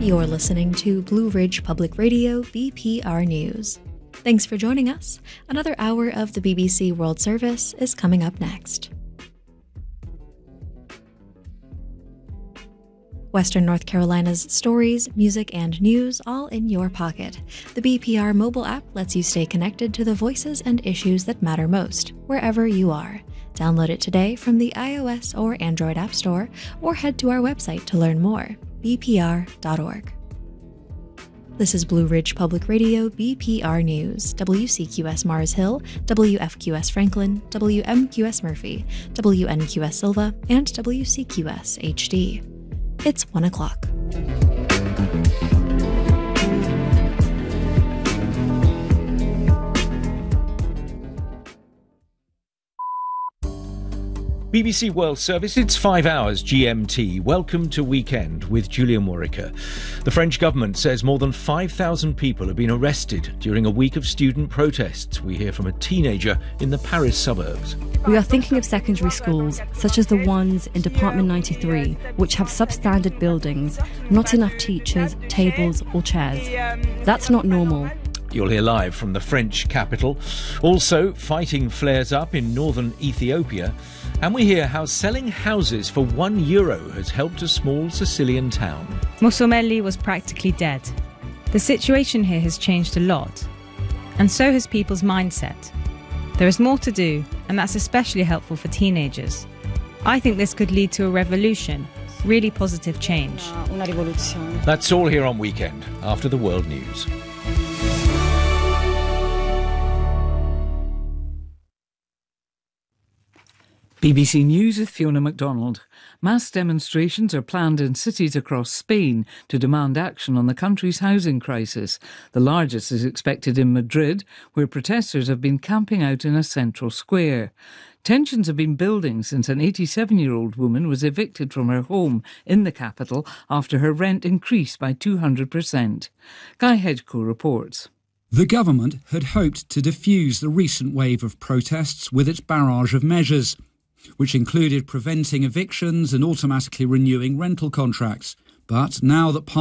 You're listening to Blue Ridge Public Radio BPR News. Thanks for joining us. Another hour of the BBC World Service is coming up next. Western North Carolina's stories, music, and news all in your pocket. The BPR mobile app lets you stay connected to the voices and issues that matter most, wherever you are. Download it today from the iOS or Android App Store, or head to our website to learn more, bpr.org. This is Blue Ridge Public Radio BPR News, WCQS Mars Hill, WFQS Franklin, WMQS Murphy, WNQS Silva, and WCQS HD. It's 1 o'clock. BBC World Service, it's 5 hours GMT. Welcome to Weekend with Julian Warwicker. The French government says more than 5,000 people have been arrested during a week of student protests. We hear from a teenager in the Paris suburbs. We are thinking of secondary schools, such as the ones in Department 93, which have substandard buildings, not enough teachers, tables or chairs. That's not normal. You'll hear live from the French capital. Also, fighting flares up in northern Ethiopia. And we hear how selling houses for €1 has helped a small Sicilian town. Mosomelli was practically dead. The situation here has changed a lot. And so has people's mindset. There is more to do, and that's especially helpful for teenagers. I think this could lead to a revolution, really positive change. That's all here on Weekend, after the world news. BBC News with Fiona MacDonald. Mass demonstrations are planned in cities across Spain to demand action on the country's housing crisis. The largest is expected in Madrid, where protesters have been camping out in a central square. Tensions have been building since an 87-year-old woman was evicted from her home in the capital after her rent increased by 200%. Guy Hedgecoe reports. The government had hoped to diffuse the recent wave of protests with its barrage of measures, which included preventing evictions and automatically renewing rental contracts. But now that